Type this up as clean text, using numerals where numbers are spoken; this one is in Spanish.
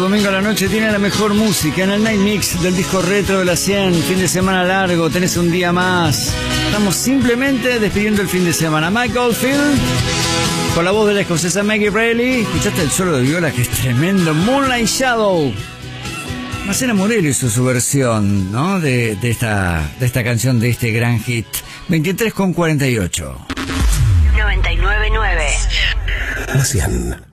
domingo a la noche tiene la mejor música en el Night Mix del disco retro de la 100. Fin de semana largo, tenés un día más. Estamos simplemente despidiendo el fin de semana. Mike Oldfield, con la voz de la escocesa Maggie Reilly. Escuchaste el solo de viola que es tremendo. Moonlight Shadow. Marcela Morello hizo su versión, ¿no? de esta canción, de este gran hit. 23:48. 99.9. La 100.